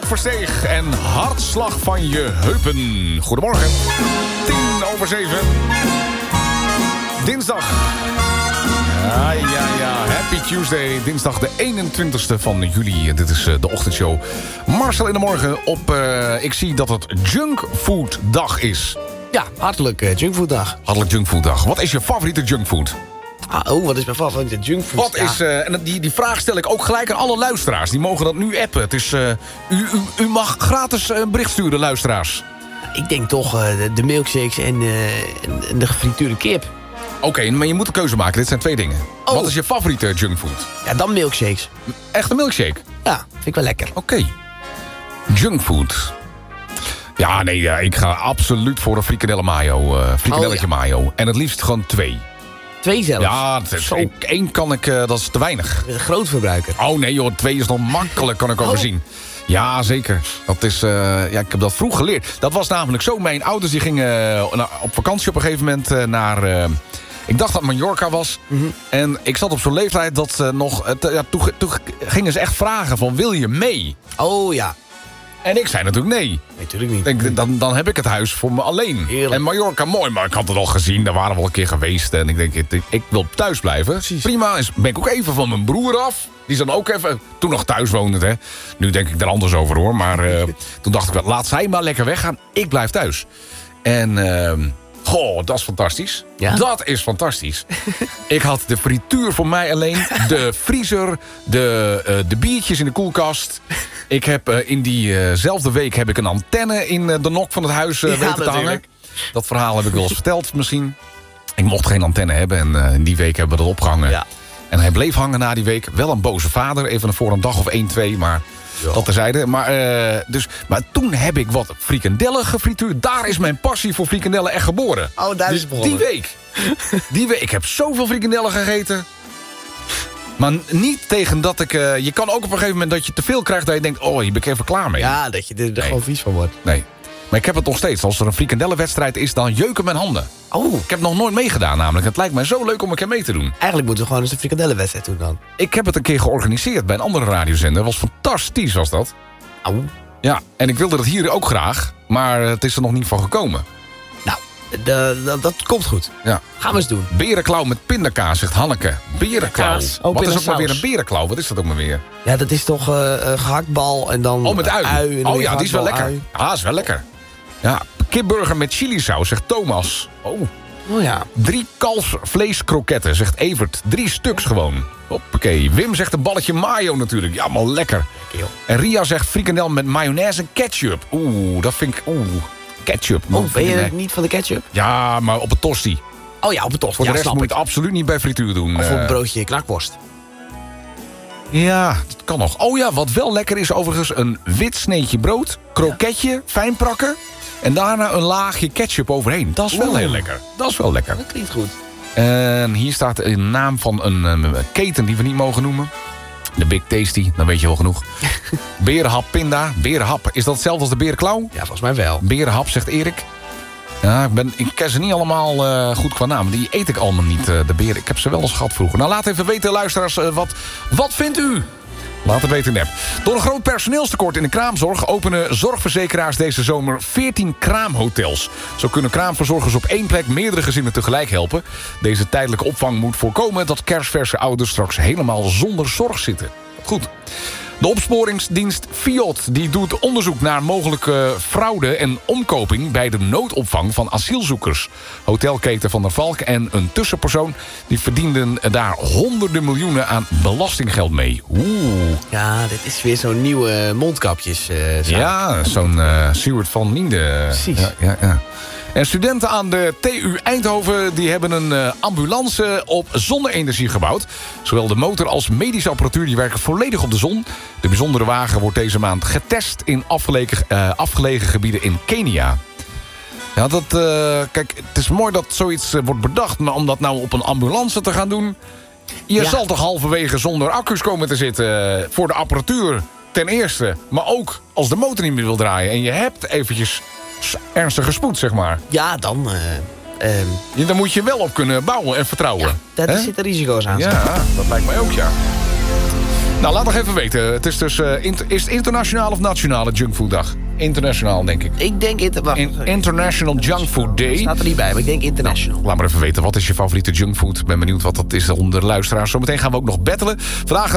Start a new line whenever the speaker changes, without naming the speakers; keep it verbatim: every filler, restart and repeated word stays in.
Versteeg en Hartslag van je heupen. Goedemorgen. Tien over zeven. Dinsdag. Ja, ja, ja. Happy Tuesday. Dinsdag de eenentwintigste van juli. Dit is uh, de ochtendshow. Marcel in de morgen op... Uh, ik zie dat het Junkfood dag is.
Ja, hartelijk uh, Junkfood-dag.
Hartelijk Junkfood-dag. Wat is je favoriete junkfood?
Ah, oh, wat is mijn favoriete junkfood?
Wat is... Uh, en die, die vraag stel ik ook gelijk aan alle luisteraars. Die mogen dat nu appen. Het is, uh, u, u, u mag gratis een bericht sturen, luisteraars.
Ik denk toch uh, de, de milkshakes en, uh, en de gefrituurde kip.
Oké, okay, maar je moet een keuze maken. Dit zijn twee dingen.
Oh.
Wat is je favoriete junkfood?
Ja, dan milkshakes.
Echt een milkshake?
Ja, vind ik wel lekker.
Oké. Okay. Junkfood. Ja, nee, ja, ik ga absoluut voor een frikandelle mayo. Uh, frikandelletje oh, ja. mayo. En het liefst gewoon twee.
Twee zelfs?
Ja, één, één kan ik, uh, dat is te weinig.
Een groot verbruiker.
Oh nee joh, twee is nog makkelijk, kan ik overzien. Oh. Ja, zeker. Dat is, uh, ja, ik heb dat vroeg geleerd. Dat was namelijk zo. Mijn ouders die gingen uh, op vakantie op een gegeven moment uh, naar... Uh, ik dacht dat Mallorca was. Mm-hmm. En ik zat op zo'n leeftijd dat uh, nog... Uh, ja, toen, toen gingen ze echt vragen van, wil je mee?
Oh ja.
En ik zei natuurlijk nee.
Nee, natuurlijk niet.
Denk, dan, dan heb ik het huis voor me alleen.
Heerlijk.
En Mallorca, mooi, maar ik had het al gezien. Daar waren we al een keer geweest. En ik denk, ik, ik wil thuis blijven.
Precies.
Prima, is, ben ik ook even van mijn broer af. Die is dan ook even, toen nog thuis woonde. Hè. Nu denk ik er anders over hoor. Maar uh, toen dacht ik wel, laat zij maar lekker weggaan. Ik blijf thuis. En... Uh, goh, dat is fantastisch.
Ja?
Dat is fantastisch. Ik had de frituur voor mij alleen. De vriezer. De, uh, de biertjes in de koelkast. Ik heb uh, in diezelfde uh week heb ik een antenne in uh, de nok van het huis uh,
ja,
weten te hangen. Dat verhaal heb ik wel eens verteld misschien. Ik mocht geen antenne hebben. En uh, in die week hebben we dat opgehangen. Ja. En hij bleef hangen na die week. Wel een boze vader. Even voor een dag of één, twee. Maar... Ja. Dat terzijde. Maar, uh, dus, maar toen heb ik wat frikandellen gefrituurd. Daar is mijn passie voor frikandellen echt geboren.
Oh, daar is
dus die week. Die week. Ik heb zoveel frikandellen gegeten. Maar niet tegen dat ik... Uh, je kan ook op een gegeven moment dat je te veel krijgt... dat je denkt, oh, hier ben ik even klaar mee.
Ja, dat je er, er
nee.
gewoon vies van wordt.
Nee. Maar ik heb het nog steeds. Als er een frikandellenwedstrijd is, dan jeuken mijn handen.
Oh.
Ik heb nog nooit meegedaan namelijk. Het lijkt mij zo leuk om een keer mee te doen.
Eigenlijk moeten we gewoon eens een frikandellenwedstrijd doen dan.
Ik heb het een keer georganiseerd bij een andere radiozender. Was fantastisch, was dat.
Oh.
Ja, en ik wilde dat hier ook graag. Maar het is er nog niet van gekomen.
Nou, de, de, dat komt goed.
Ja.
Gaan we eens doen.
Berenklauw met pindakaas, zegt Hanneke. Berenklauw.
Oh,
wat is ook maar weer een berenklauw? Wat is dat ook maar weer?
Ja, dat is toch uh, een gehaktbal en dan...
Oh, met ui.
ui
oh ja, die is wel lekker.
Ui.
Ah, is wel lekker. Ja, kipburger met chilisaus, zegt Thomas. Oh.
Oh ja.
Drie kalfsvleeskroketten, zegt Evert. Drie stuks gewoon. Hoppakee. Wim zegt een balletje mayo natuurlijk. Ja, maar lekker. En Ria zegt frikandel met mayonaise en ketchup. Oeh, dat vind ik... Oeh, ketchup.
Oh, ben je niet van de ketchup?
Ja, maar op een tosti.
Oh ja, op een tosti.
Voor de
ja,
rest moet je het absoluut niet bij frituur doen.
Of een broodje knakworst.
Ja, dat kan nog. Oh ja, wat wel lekker is overigens... een wit sneetje brood, kroketje, ja. fijn prakken... en daarna een laagje ketchup overheen. Dat is wel Oeh. heel lekker. Dat is wel lekker.
Dat klinkt goed.
En hier staat een naam van een, een keten die we niet mogen noemen. De Big Tasty, dan weet je wel genoeg. Berenhap pinda. Berenhap, is dat hetzelfde als de berenklauw?
Ja, volgens mij wel.
Berenhap, zegt Erik. Ja, ik, ben, ik ken ze niet allemaal uh, goed qua naam. Die eet ik allemaal niet, uh, de beren. Ik heb ze wel eens gehad vroeger. Nou, laat even weten, luisteraars, uh, wat, wat vindt u? Laat het weten, nep. Door een groot personeelstekort in de kraamzorg... openen zorgverzekeraars deze zomer veertien kraamhotels. Zo kunnen kraamverzorgers op één plek meerdere gezinnen tegelijk helpen. Deze tijdelijke opvang moet voorkomen... dat kerstverse ouders straks helemaal zonder zorg zitten. Goed. De opsporingsdienst Fiat die doet onderzoek naar mogelijke fraude en omkoping... bij de noodopvang van asielzoekers. Hotelketen Van der Valk en een tussenpersoon... die verdienden daar honderden miljoenen aan belastinggeld mee. Oeh.
Ja, dit is weer zo'n nieuwe mondkapjes. Uh,
ja, zo'n uh, Stuart van Liende.
Precies.
Ja, ja, ja. En studenten aan de T U Eindhoven die hebben een uh, ambulance op zonne-energie gebouwd. Zowel de motor als medische apparatuur die werken volledig op de zon. De bijzondere wagen wordt deze maand getest in afgelegen, uh, afgelegen gebieden in Kenia. Ja, dat, uh, kijk, het is mooi dat zoiets uh, wordt bedacht, maar om dat nou op een ambulance te gaan doen... Je ja. zal toch halverwege zonder accu's komen te zitten uh, voor de apparatuur ten eerste. Maar ook als de motor niet meer wil draaien en je hebt eventjes... ernstige spoed, zeg maar.
Ja, dan... Uh, um...
ja, dan moet je wel op kunnen bouwen en vertrouwen.
Ja, daar zitten risico's aan.
Ja, zeg. Dat lijkt mij ook, ja. Nou, laat nog even weten. Het is dus uh, inter, is het internationaal of nationale junkfooddag? Internationaal, denk ik.
Ik denk... Inter wacht,
In, International Junk Food Day.
Staat er niet bij, maar ik denk international.
Nou, laat maar even weten, wat is je favoriete junkfood? Ik ben benieuwd wat dat is onder de luisteraars. Zometeen gaan we ook nog battelen. Vandaag